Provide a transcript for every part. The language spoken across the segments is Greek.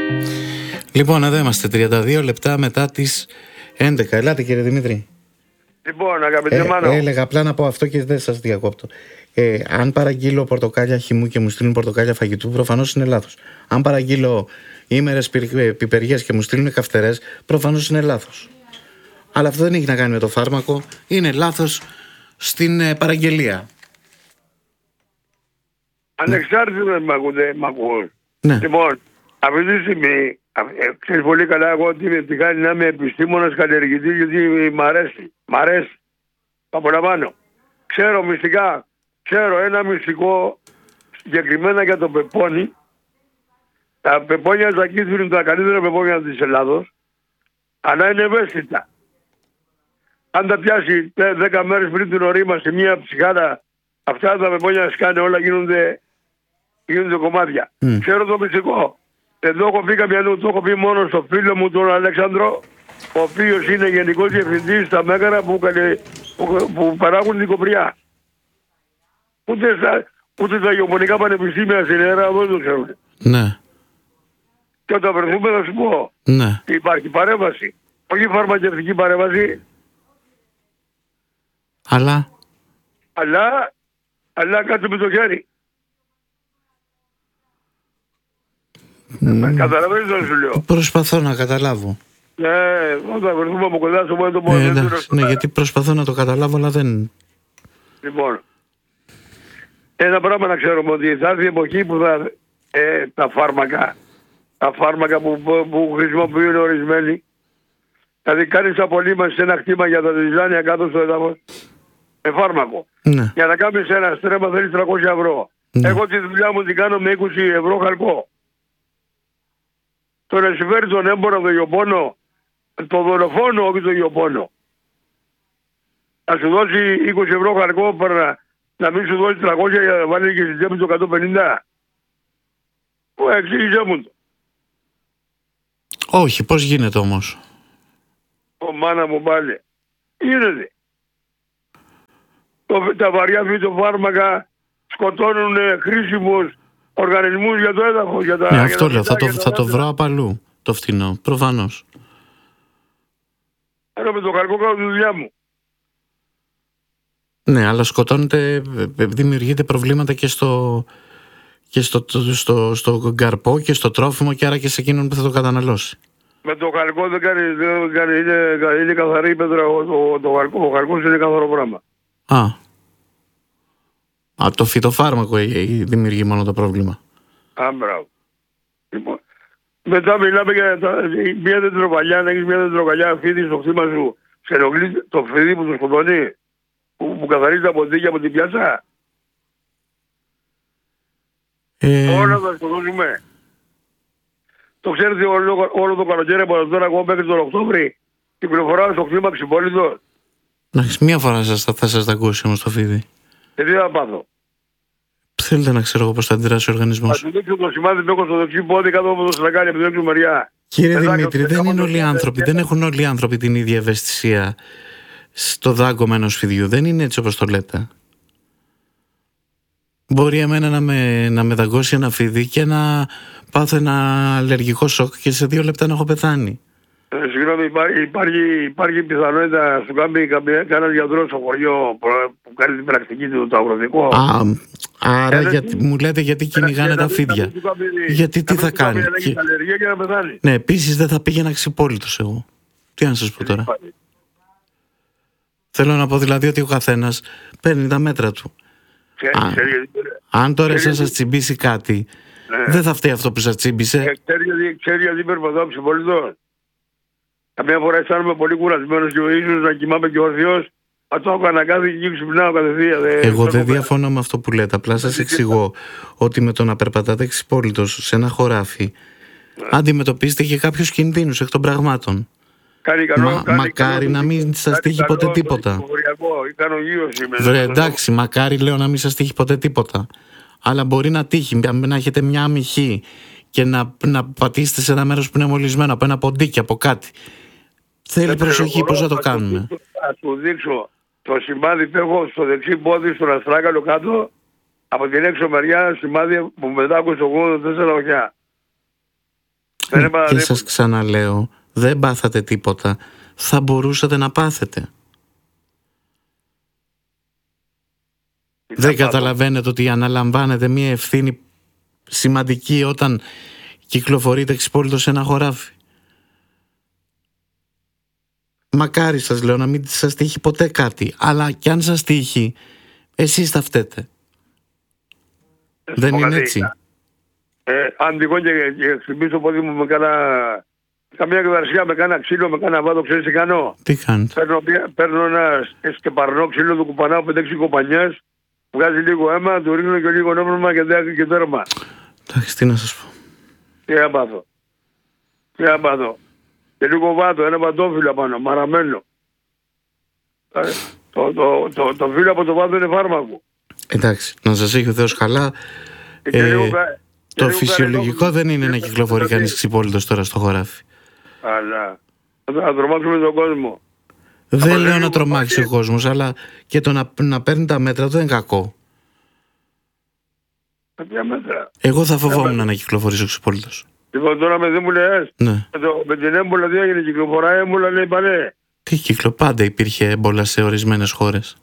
Λοιπόν, εδώ είμαστε 32 λεπτά μετά τις 11. Ελάτε κύριε Δημήτρη. Λοιπόν, αγαπητέ Μάνο. Έλεγα απλά να πω αυτό και δεν σας διακόπτω. Αν παραγγείλω πορτοκάλια χυμού και μου στείλουν πορτοκάλια φαγητού, προφανώς είναι λάθος. Αν παραγγείλω ήμερες πιπεριές και μου στείλουν καυτερές, προφανώς είναι λάθος. Αλλά αυτό δεν έχει να κάνει με το φάρμακο. Είναι λάθος στην παραγγελία. Ανεξάρτητα δεν μ' ακούς. Ναι. Λοιπόν, αυτή τη στιγμή, ξέρεις πολύ καλά εγώ ότι με τη χάρη να είμαι επιστήμονας καλλιεργητής, γιατί μ' αρέσει. Μ' αρέσει. Το απολαμβάνω. Ξέρω μυστικά. Ξέρω ένα μυστικό συγκεκριμένα για το πεπόνι. Τα πεπόνια Ζακίθου είναι τα καλύτερα πεπόνια της Ελλάδος. Αλλά είναι ευαίσθητα. Αν τα πιάσει 10 μέρες πριν την ορίμαση μια ψυχάρα, αυτά τα πεπόνια σκάνε όλα, γίνονται κομμάτια. Ξέρω το μυστικό. Εδώ έχω πει το έχω πει μόνο στο φίλο μου τον Αλέξανδρο, ο οποίος είναι γενικός διευθυντής στα μέγαρα που παράγουν την κοπριά. Ούτε τα γεωπονικά πανεπιστήμια στην Ελλάδα δεν το ξέρουν. Ναι. Και όταν βρεθούμε θα σου πω. Ναι. Υπάρχει παρέμβαση. Όχι φαρμακευτική παρέμβαση. Αλλά κάτι με το χέρι. Καταλαβαίνεις τι σου λέω. Προσπαθώ να καταλάβω. Όταν βρεθούμε από κοντά σου, το πω. Ναι, γιατί προσπαθώ να το καταλάβω, αλλά δεν. Λοιπόν, ένα πράγμα να ξέρουμε, ότι θα έρθει η εποχή που τα φάρμακα που χρησιμοποιούν ορισμένοι, δηλαδή κάνεις απολύμαση σε ένα χτήμα για τα διζάνια κάτω στο έδαφος με φάρμακο. Ναι. Για να κάνεις ένα στρέμμα θέλεις 300 ευρώ. Ναι. Εγώ τη δουλειά μου την κάνω με 20 ευρώ χαρκό. Το να συμφέρει τον έμπορο, το γεωπόνο, το δολοφόνο, όχι το γεωπόνο. Να σου δώσει 20 ευρώ χαρκό να μην σου δώσει 300 για να βάλει και στη τσέπη το 150. Εξήγησέ μου το. Όχι, πώς γίνεται όμως? Μάνα μου πάλι. Γίνεται. Τα βαριά φυτοφάρμακα σκοτώνουν χρήσιμους οργανισμούς για το έδαφος. Ναι, αυτό λέω. Θα το βρω απ' αλλού το φθηνό. Προφανώς. Άρα με το καρκό κάνω τη δουλειά μου. Ναι, αλλά σκοτώνεται, δημιουργείται προβλήματα και στο καρπό και στο τρόφιμο, και άρα και σε εκείνον που θα το καταναλώσει. Με το καρκό δεν κάνει, είναι καθαρή πέτρα. Ο καρκός είναι καθαρό πράγμα. Το φυτοφάρμακο δημιουργεί μόνο το πρόβλημα. Μπράβο. Λοιπόν, μετά μιλάμε για μια τετροκαλιά, να έχεις μια τετροκαλιά φίδι στο χτήμα σου. Σε ενοχλεί το φίδι που το σκοτώνει, που καθαρίζει τα ποντίκια από την πιάτσα. Όλα θα σκοτώσουμε. Το ξέρετε όλο το καλοκαίρι από τώρα εγώ μέχρι τον Οκτώβρη κυκλοφοράω στο κλίμα ξυπόλυτο. Μία φορά θα σας τα ακούσει όμως το φίδι. Τι θα πάθω? Θέλετε να ξέρω εγώ πώς θα αντιδράσει ο οργανισμός? Θα του δείξω το σημάδι που έχω στο δεξί πόδι κάτω από το σλακάλι από την έξω μεριά. Κύριε Δημήτρη, δεν είναι όλοι οι άνθρωποι, δεν έχουν όλοι οι άνθρωποι την ίδια ευαισθησία στο δάγκωμα ενός φιδιού. Δεν είναι έτσι όπως το λέτε. Μπορεί εμένα να με δαγκώσει ένα φίδι και να πάθω ένα αλλεργικό σοκ και σε 2 λεπτά να έχω πεθάνει. Συγγνώμη, υπάρχει πιθανότητα να σου κάνει κανένα γιατρό στο χωριό που κάνει την πρακτική του το αγροτικό. Άρα μου λέτε γιατί κυνηγάνε τα φίδια. Γιατί τι θα κάνει? Ναι, επίσης δεν θα πήγαινα ξυπόλυτος εγώ. Τι να σας πω τώρα? Θέλω να πω δηλαδή ότι ο καθένας παίρνει τα μέτρα του. Αν τώρα εσάς σας τσιμπήσει κάτι, δεν θα φταίει αυτό που σας τσίμπησε. Ξέρει γιατί περπατάω ξυπόλυτος? Καμιά φορά αισθάνομαι πολύ κουρασμένος και ίσως να κοιμάμαι και ορθιός. Αν το έχω αναγκάσει και ξυπνάω κατευθείαν. Εγώ δεν διαφωνώ με αυτό που λέτε. Απλά σας εξηγώ ότι με το να περπατάτε ξυπόλυτος σε ένα χωράφι αντιμετωπίζετε και κάποιους κινδύνους εκ των πραγμάτων. Μακάρι να μην σας τύχει ποτέ τίποτα. Βρε, εντάξει, μακάρι λέω να μην σας τύχει ποτέ τίποτα. Αλλά μπορεί να τύχει, να έχετε μια αμυχή και να πατήσετε σε ένα μέρος που είναι μολυσμένο από ένα ποντίκι, από κάτι. Θέλει προσοχή, πώς θα το κάνουμε? Θα σου δείξω το σημάδι που έχω στο δεξί πόδι, στον αστράγαλο κάτω, από την έξω μεριά, σημάδι που μετά από στο 84 οχιά. Και σας ξαναλέω, δεν πάθατε τίποτα. Θα μπορούσατε να πάθετε. Δεν καταλαβαίνετε ότι αναλαμβάνετε μια ευθύνη σημαντική όταν κυκλοφορείτε εξυπόλυτο σε ένα χωράφι? Μακάρι, σας λέω, να μην σας τύχει ποτέ κάτι. Αλλά κι αν σας τύχει, εσείς θα φταίτε. Δεν είναι έτσι? Αν τυχόν και χτυπήσω το πόδι μου με καμιά εκδαρσιά, με κάνα ξύλο, με κάνα βάδο, ξέρεις τι κάνω? Τι κάνετε? Παίρνω ένα σκεπαρνό ξύλο, του κουπανάω 5-6 κοπανιές, βγάζει λίγο αίμα, του ρίχνω και λίγο νόμισμα και δάκρυ και τέρμα. Εντάξει, τι να σας πω. Τι να πάθω. Και λίγο βάτο, ένα παντόφυλλο πάνω, μαραμένο. Το φύλλο από το βάτο είναι φάρμακο. Εντάξει, να σας έχει ο Θεός καλά. Το φυσιολογικό δεν είναι να κυκλοφορεί κανείς ξυπόλυτος τώρα στο χωράφι. Αλλά να τρομάξουμε τον κόσμο. Δεν λέω να τρομάξει ο κόσμος, αλλά και το να παίρνει τα μέτρα δεν είναι κακό. Ποια μέτρα? Εγώ θα φοβόμουν να κυκλοφορήσω ξυπόλυτος. Λοιπόν, τώρα δεν μου λες, ναι. Με την έμπολα τι έγινε, κυκλοφορά έμπολα, λέει παλέ. Τι πάντα υπήρχε έμπολα σε ορισμένες χώρες.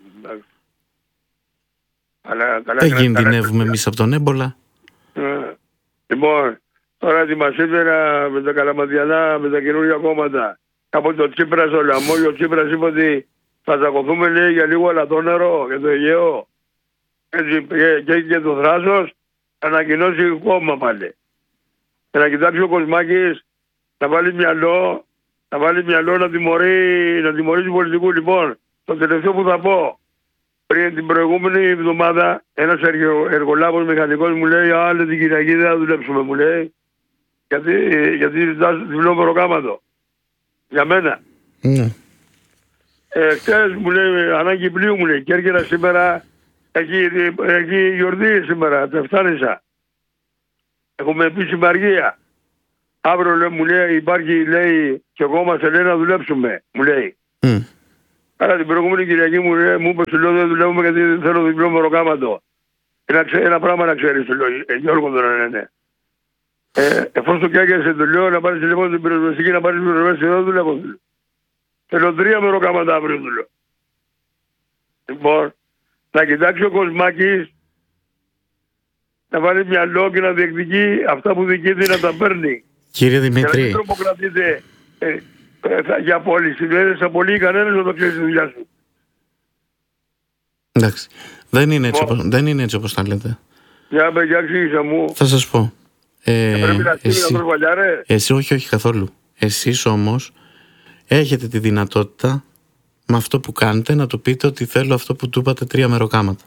Δεν κινδυνεύουμε εμείς από τον έμπολα. Λοιπόν, τώρα ετοιμαστείτε με τα καλαματιανά, με τα καινούργια κόμματα. Από το Τσίπρα στο Λαμόγιο, ο Τσίπρας είπε ότι θα τσακωθούμε, λέει, για λίγο ελαττόνερο για το Αιγαίο. Έτσι, και το Θράσος ανακοινώσει κόμμα πάλι. Και να κοιτάξει ο Κοσμάκης να βάλει μυαλό να τιμωρεί του πολιτικού. Λοιπόν, το τελευταίο που θα πω. Πριν την προηγούμενη εβδομάδα ένας εργολάβος μηχανικός μου λέει «Άλλη την Κυριακή δεν θα δουλέψουμε», μου λέει, γιατί ζητάς διπλό μεροκάματο. Για μένα. Ναι. Χτες μου λέει ανάγκη πλοίου, μου λέει, Κέρκυρα σήμερα έχει γιορτή σήμερα, Τεφτάνησα. Έχουμε επίσημη αργία. Αύριο, λέει, μου λέει, υπάρχει, λέει, και εγώ μας λέει να δουλέψουμε, μου λέει. Άρα την προηγούμενη Κυριακή μου είπε, σου λέω, δεν δουλεύουμε γιατί δεν θέλω διπλό μεροκάματο. Ένα πράγμα να ξέρεις, του λέω, Γιώργο τώρα λένε. Εφόσον και άγιασε, του λέω, να πάρεις τηλέφωνο στην πυροσβεστική, να πάρεις πυροσβεστική, δεν δουλεύω. Θέλω 3 μεροκάματα αύριο, του λέω. Λοιπόν, να κοιτάξει ο Κοσμάκης, να βάλει μυαλό και να διεκδικεί αυτά που δικείται να τα παίρνει. Κύριε Δημήτρη. Και να μην τρομοκρατείτε για πώληση. Δεν θα πωλεί κανένας να το ξέρει στη δουλειά σου. Εντάξει. Δεν είναι έτσι όπως τα λέτε. Για εξήγησα μου. Θα σας πω. Πρέπει να στείλει να τρως βαλιά, ρε. Εσύ όχι καθόλου. Εσείς όμως έχετε τη δυνατότητα με αυτό που κάνετε να του πείτε ότι θέλω αυτό που του είπατε 3 μεροκάματα.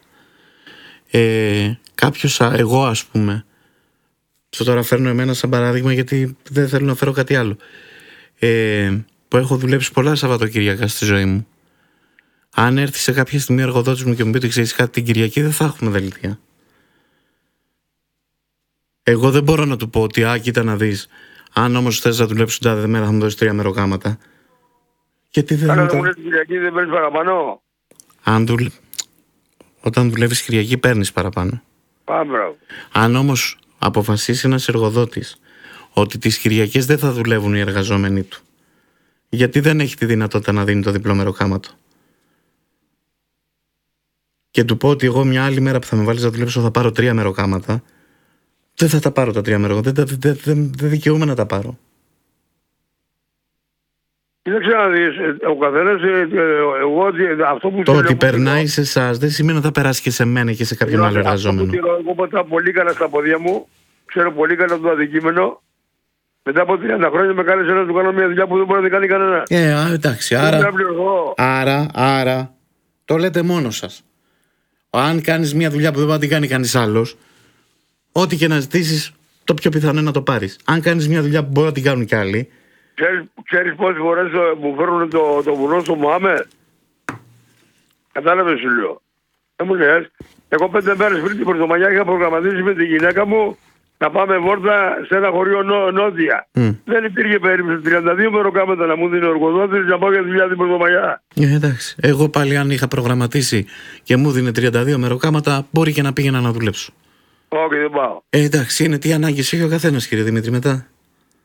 Κάποιος, εγώ ας πούμε, στο τώρα φέρνω εμένα σαν παράδειγμα γιατί δεν θέλω να φέρω κάτι άλλο, που έχω δουλέψει πολλά Σαββατοκυριακά στη ζωή μου. Αν έρθει σε κάποια στιγμή ο εργοδότης μου και μου πει ότι ξέρεις κάτι, την Κυριακή δεν θα έχουμε δελτία. Εγώ δεν μπορώ να του πω ότι κοίτα να δεις, αν όμως θες να δουλέψεις τάδε μέρα θα μου δώσεις 3 μεροκάματα. Γιατί δεν άρα μου λες την Κυριακή δεν παίρνεις παραπάνω. Όταν δουλεύεις Κυριακή παίρνεις παραπάνω. Πάμε. Αν όμως αποφασίσει ένας εργοδότης ότι τις Κυριακές δεν θα δουλεύουν οι εργαζόμενοι του, γιατί δεν έχει τη δυνατότητα να δίνει το διπλό μεροκάματο, και του πω ότι εγώ μια άλλη μέρα που θα με βάλεις να δουλέψω θα πάρω 3 μεροκάματα, δεν θα τα πάρω τα 3 μεροκάματα, δεν δικαιούμαι να τα πάρω. Κοίταξε να δεις, ο καθένας, εγώ αυτό που... Το ότι περνάει σε εσάς δεν σημαίνει ότι θα περάσει και σε μένα και σε κάποιον άλλο εργαζόμενο. Εγώ πατάω πολύ καλά στα πόδια μου, ξέρω πολύ καλά το αντικείμενο. Μετά από 30 χρόνια με κάλεσε να του κάνω μια δουλειά που δεν μπορεί να την κάνει κανένα. Εντάξει, άρα το λέτε μόνο σας. Αν κάνεις μια δουλειά που δεν μπορεί να την κάνει κανείς άλλος, ό,τι και να ζητήσεις, το πιο πιθανό είναι να το πάρεις. Αν κάνεις μια δουλειά που μπορεί να την κάνουν κι άλλοι. Ξέρεις πόσες φορές μου φέρνουν το βουνό στο Μωάμερ. Κατάλαβες, σου λέω. Δεν μου λες. Εγώ 5 μέρες πριν την Πρωτομαγιά είχα προγραμματίσει με τη γυναίκα μου να πάμε βόρτα σε ένα χωριό νότια. Δεν υπήρχε περίπτωση 32 μεροκάματα να μου δίνει ο εργοδότης να πάω για δουλειά την Πρωτομαγιά. Εντάξει. Εγώ πάλι αν είχα προγραμματίσει και μου δίνει 32 μεροκάματα, μπορεί και να πήγαινα να δουλέψω. Όχι, δεν πάω. Εντάξει, είναι τι ανάγκες έχει ο καθένας, κύριε Δημήτρη, μετά.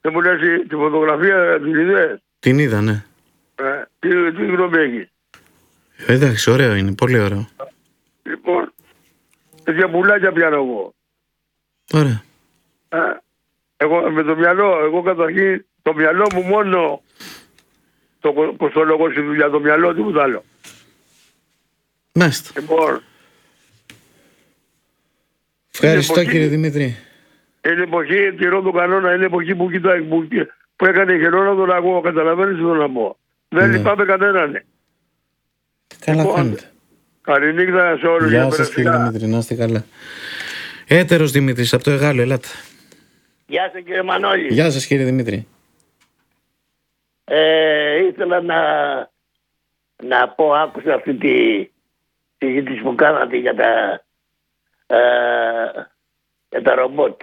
Δεν μου λες τη φωτογραφία την είδες? Την είδα, ναι. Τι γνώμη έχει? Εντάξει, ωραίο είναι, πολύ ωραίο. Λοιπόν, τέτοια πουλάκια πιάνω εγώ. Ωραία. Εγώ με το μυαλό, εγώ καταρχήν το μυαλό μου μόνο, πώς το λόγο στη δουλειά, το μυαλό, τίποτα άλλο. Μάλιστα. Λοιπόν, ευχαριστώ εποχή, κύριε Δημήτρη. Είναι εποχή, τηρώ τον κανόνα, είναι εποχή που έκανε χελώνα τον αγώ, καταλαβαίνεις τον να πω. Δεν λυπάμαι κανέναν. Καλά λοιπόν, κάνετε. Καληνύχτα σε όλους. Γεια σας κύριε Δημήτρη, να είστε καλά. Έτερος Δημήτρης από το Εγάλο, ελάτε. Γεια σας κύριε Μανώλη. Γεια σας κύριε Δημήτρη. Ήθελα να πω, άκουσα αυτή τη συζήτηση που κάνατε για τα ρομπότ.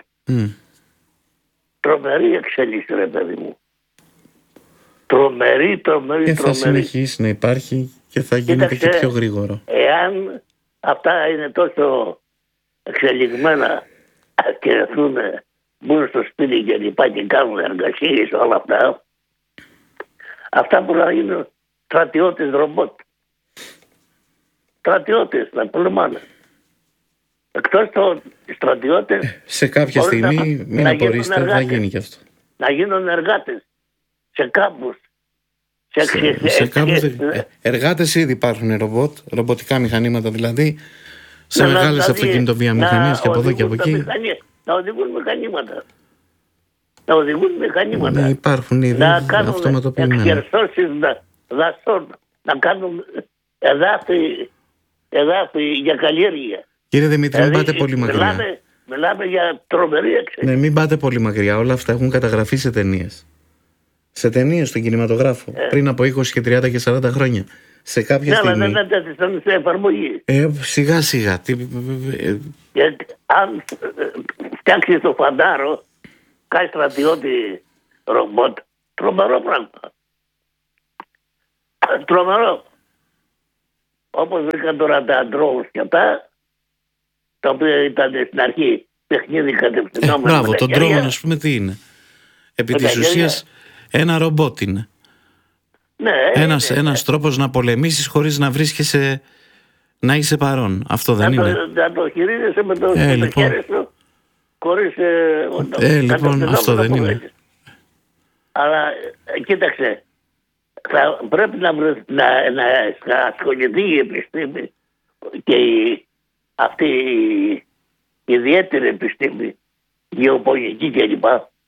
Τρομερή εξέλιξη ρε παιδί μου. Τρομερή. Και θα συνεχίσει να υπάρχει και θα γίνεται και πιο γρήγορο. Εάν αυτά είναι τόσο εξελιγμένα και έρθουν, μπουν στο σπίτι και λοιπά και κάνουν εργασίες όλα αυτά, αυτά που να γίνουν στρατιώτες ρομπότ. Στρατιώτες να πολεμάνε. Εκτός των στρατιώτες, σε κάποια στιγμή, μην απορρίστε, θα γίνει και αυτό. Να γίνουν εργάτες σε κάμπους. Σε κάμπους εργάτες ήδη υπάρχουν ρομποτικά μηχανήματα δηλαδή, σε μεγάλες αυτοκινητοβιομηχανίες και από εδώ και από εκεί. Να οδηγούν μηχανήματα. Ναι, υπάρχουν ήδη αυτοματοποιημένα. Να κάνουν εξερσώσεις δασών, να κάνουν εδάφη για καλλιέργεια. Κύριε Δημήτρη, μην πάτε πολύ μακριά. Μιλάμε για τρομερή εξέλιξη. Ναι, μην πάτε πολύ μακριά. Όλα αυτά έχουν καταγραφεί σε ταινίες. Σε ταινίες στον κινηματογράφο. Πριν από 20 και 30 και 40 χρόνια. Σε κάποια στιγμή. Αλλά δεν έθεσαν σε εφαρμογή. Σιγά σιγά. Αν φτιάξει το φαντάρο, κάνει στρατιώτη ρομπότ, τρομερό πράγμα. Τρομερό. Όπως βρήκαν τώρα τα ντρόουν και αυτά, τα οποία ήταν στην αρχή παιχνίδι κατευθυνόμενο. Μπράβο, το ντρόουν ας πούμε τι είναι? Επί της ουσίας ένα ρομπότ είναι. Ναι, ένας τρόπος να πολεμήσεις χωρίς να βρίσκεσαι, να είσαι παρόν. Αυτό δεν είναι? Να το χειρίζεσαι με το χέρι σου χωρίς... λοιπόν, αυτό δεν είναι. Αλλά κοίταξε, πρέπει να ασχοληθεί η επιστήμη και αυτή η ιδιαίτερη επιστήμη, γεωπονική κλπ.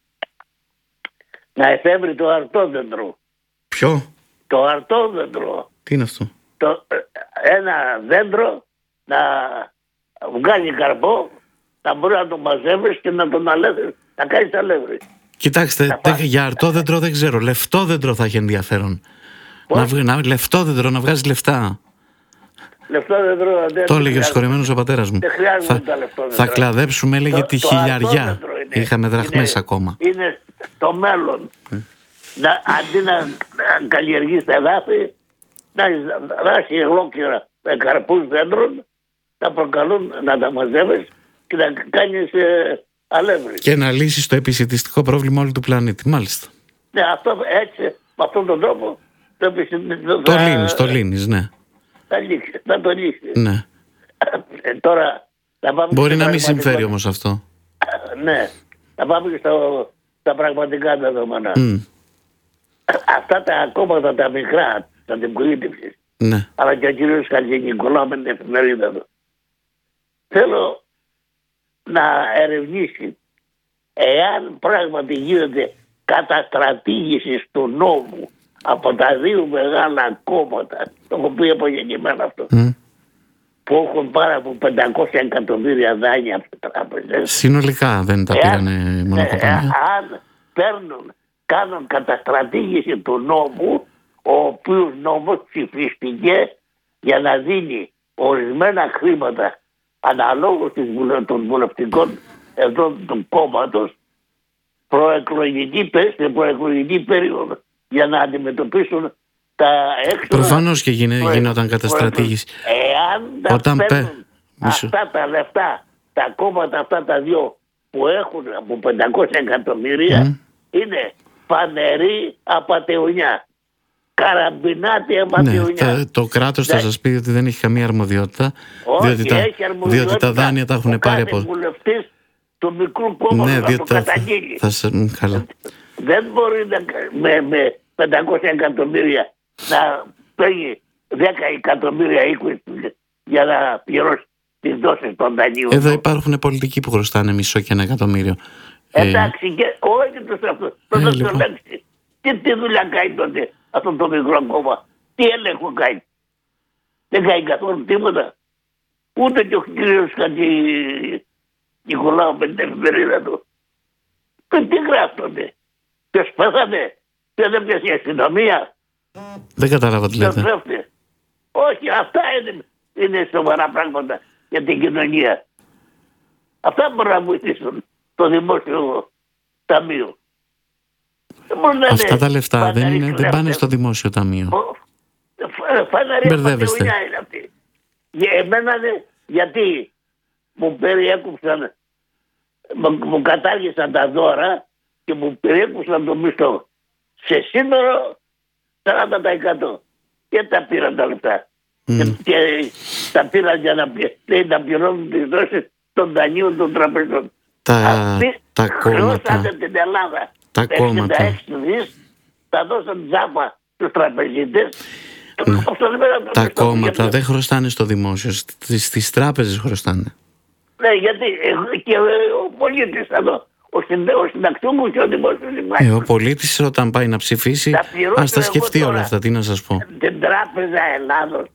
Να εφεύρει το αρτόδεντρο. Ποιο? Το αρτόδεντρο. Τι είναι αυτό? Ένα δέντρο να βγάλει καρπό, να μπορεί να το μαζεύεις και να τον αλεύεις, να κάνεις αλεύρι. Κοιτάξτε, για αρτόδεντρο δεν ξέρω. Λεφτόδεντρο θα έχει ενδιαφέρον. Λεφτόδεντρο, να βγάζει λεφτά. Λεφτόδεντρο, το έλεγε ο συγχωρεμένος ο πατέρας μου. Δεν χρειάζεται τα λεφτόδεντρα. Θα κλαδέψουμε, έλεγε, τη χιλιαριά. Είχαμε δραχμές ακόμα. Είναι το μέλλον. Αντί να καλλιεργείς τα εδάφη, να δράσει ολόκληρα με καρπούς δέντρων, να προκαλούν να τα μαζεύεις και να κάνεις αλεύρι. Και να λύσεις το επισιτιστικό πρόβλημα όλου του πλανήτη. Μάλιστα. Ναι, αυτό έτσι, με αυτόν τον τρόπο το λύνεις, ναι. Θα το λύσει. Ναι. Τώρα, μπορεί να μην συμφέρει όμως αυτό. Ναι. Να πάμε και στα πραγματικά δεδομένα. Αυτά τα κόμματα τα μικρά, τα αντιπολίτευσης, ναι, αλλά και ο κύριος Χατζηνικολάου με την εφημερίδα του, θέλω να ερευνήσει εάν πράγματι γίνεται καταστρατήγηση του νόμου από τα δύο μεγάλα κόμματα, το έχω πει απογεννημένα αυτό, που έχουν πάρα από 500 εκατομμύρια δάνεια από τις τράπεζες. Συνολικά δεν τα πήρανε μόνο κοπανία. Αν κάνουν καταστρατήγηση του νόμου, ο οποίος νόμος ψηφίστηκε για να δίνει ορισμένα χρήματα αναλόγως των βουλευτικών εδρών του κόμματος σε προεκλογική περίοδο για να αντιμετωπίσουν τα έξοδα. Προφανώς και γινόταν καταστρατήγηση. Εάν τα παίρνουν αυτά τα λεφτά, τα κόμματα αυτά τα δυο που έχουν από 500 εκατομμύρια, είναι φανερή απατεωνιά. Καραμπινάτη απατεωνιά. Ναι, το κράτος θα σας πει ότι δεν έχει καμία αρμοδιότητα. Όχι, διότι τα δάνεια τα έχουν πάρει από... βουλευτής του μικρού κόμματος να το καταγγείλει. Καλά. Δεν μπορεί με 500 εκατομμύρια να παίρνει 10 εκατομμύρια για να πληρώσει τις δόσεις των δανείων. Εδώ υπάρχουν πολιτικοί που χρωστάνε μισό και 1 εκατομμύριο. Εντάξει, και όχι τους αυτούς. Τι δουλειά κάνει τότε αυτό το μικρό κόμμα? Τι έλεγχο κάνει? Δεν κάνει καθόλου τίποτα. Ούτε και ο κύριος Νικολάου με την εφημερίδα του. Τι γράφτονται? Ποιος πέθανε? Ποιος έπιασε η αστυνομία? Δεν κατάλαβα τι λέτε. Όχι, αυτά είναι σοβαρά πράγματα για την κοινωνία. Αυτά μπορούν να βοηθήσουν το δημόσιο ταμείο. Αυτά τα λεφτά δεν πάνε στο δημόσιο ταμείο. Μπερδεύεστε. Είναι αυτή. Για εμένα γιατί μου περιέκουψαν, μου κατάργησαν τα δώρα και μου περιέκουψαν το μισθό σε σύνορο 40%. Και τα πήραν τα λεφτά. Και τα πήραν για να πληρώνουν τις δόσεις των δανείων των τραπεζών. Τα κόμματα. Την Ελλάδα. Τα κόμματα. 66 δις τα δώσαν τζάμπα στους τραπεζίτες. Τα κόμματα δεν χρωστάνε στο δημόσιο, στις τράπεζες χρωστάνε. Ναι, γιατί και ο πολίτης εδώ, ο συνταξιούχος και ο δημόσιος. Ο πολίτης όταν πάει να ψηφίσει, ας τα σκεφτεί όλα αυτά, τι να σας πω. Την Τράπεζα Ελλάδος,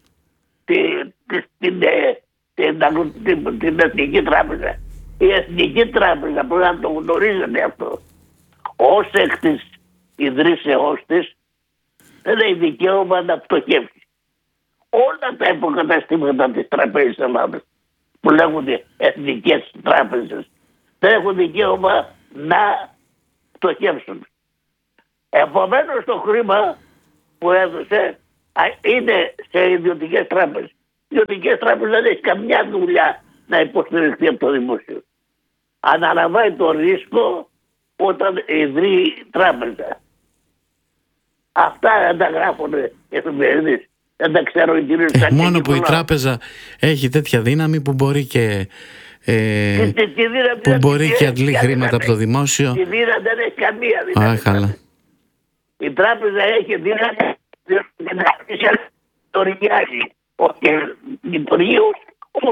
την Εθνική Τράπεζα. Η Εθνική Τράπεζα, πρέπει να το γνωρίζετε αυτό, ως εκ της ιδρύσεώς της, δεν έχει δικαίωμα να πτωχεύσει. Όλα τα υποκαταστήματα της Τραπέζης Ελλάδας, που λέγονται εθνικές τράπεζες, δεν έχουν δικαίωμα να πτωχεύσουν. Επομένως το χρήμα που έδωσε είναι σε ιδιωτικές τράπεζες. Οι ιδιωτικές τράπεζες δεν έχει καμιά δουλειά να υποστηριχθεί από το δημόσιο. Αναλαμβάνει το ρίσκο όταν ιδρύει τράπεζα. Αυτά δεν τα γράφουν εφημερίδες. Δεν τα ξέρω οι κυρίες. Μόνο που η τράπεζα έχει τέτοια δύναμη που μπορεί και που μπορεί και αντλεί χρήματα από το δημόσιο. Η δύναμη δεν έχει καμία δύναμη. Καλά. Η τράπεζα έχει δύναμη να το ριάζει. Όχι, όμως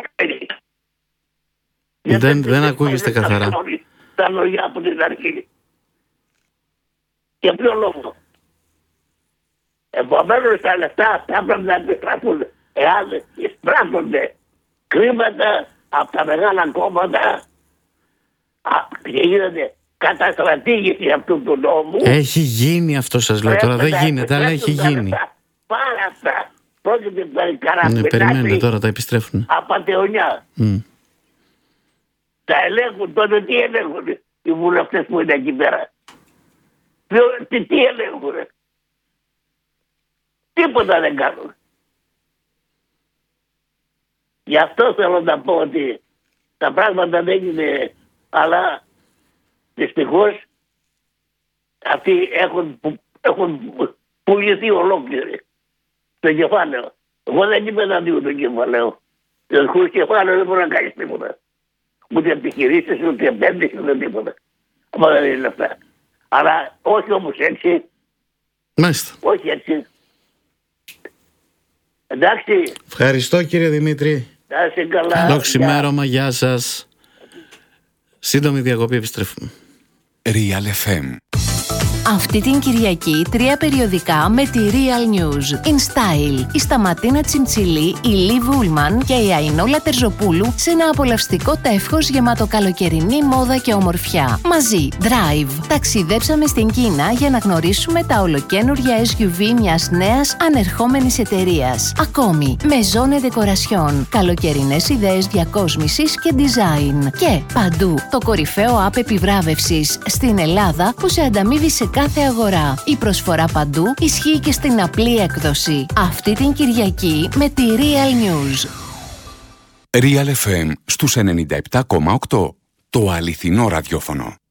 δεν ακούγεστε καθαρά. Τα λόγια από την αρχή. Για ποιο λόγο? Επομένως τα λεφτά θα πρέπει να επιστραφούν. Εάν εισπράττονται χρήματα από τα μεγάλα κόμματα και γίνεται καταστρατήγηση αυτού του νόμου. Έχει γίνει αυτό, σας λέω τώρα, δεν γίνεται, αλλά έχει γίνει. Πάρα αυτά. Πρόκειται περί καραμπινάτη. Περιμένετε τώρα, τα επιστρέφουν. Απατεωνιά. Τα ελέγχουν τότε, τι ελέγχουν οι βουλευτές που είναι εκεί πέρα? Τι ελέγχουν? Τίποτα δεν κάνουν. Γι' αυτό θέλω να πω ότι τα πράγματα δεν είναι, αλλά δυστυχώς αυτοί έχουν πουληθεί ολόκληροι στο κεφάλαιο. Εγώ δεν είμαι εναντίον του κεφαλαίου. Το κεφάλαιο δεν μπορεί να κάνει τίποτα. Ούτε επιχειρήσεις, ούτε επένδυση, ούτε τίποτα. Αλλά δεν είναι αυτά. Αλλά όχι όμως έτσι. Μάλιστα. Όχι έτσι. Εντάξει. Ευχαριστώ κύριε Δημήτρη. Να είσαι καλά. Καλό ξημέρωμα, γεια σας. Σύντομη διακοπή, επιστρέφουμε. Real FM. Αυτή την Κυριακή 3 περιοδικά με τη Real News. In Style, η Σταματίνα Τσιμτσιλή, η Λί Βούλμαν και η Αϊνόλα Τερζοπούλου σε ένα απολαυστικό τεύχος γεμάτο καλοκαιρινή μόδα και ομορφιά. Μαζί, Drive. Ταξιδέψαμε στην Κίνα για να γνωρίσουμε τα ολοκαίνουργια SUV μιας νέας ανερχόμενης εταιρείας. Ακόμη, Maison Decoration. Καλοκαιρινές ιδέες διακόσμησης και design. Και παντού, το κορυφαίο app επιβράβευσης στην Ελλάδα που σε ανταμείβει σε κάθε αγορά. Η προσφορά παντού ισχύει και στην απλή έκδοση. Αυτή την Κυριακή με τη Real News. Real FM στους 97,8. Το αληθινό ραδιόφωνο.